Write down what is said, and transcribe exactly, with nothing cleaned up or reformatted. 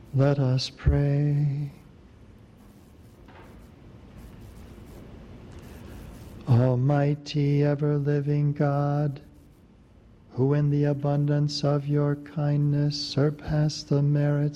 Let us pray. Almighty, ever-living God, who in the abundance of your kindness surpass the merits